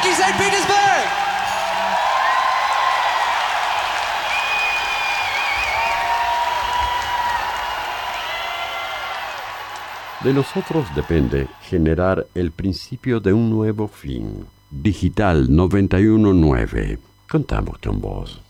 you, St. Petersburg! De nosotros depende generar el principio de un nuevo fin. Digital 919. Contamos con vos.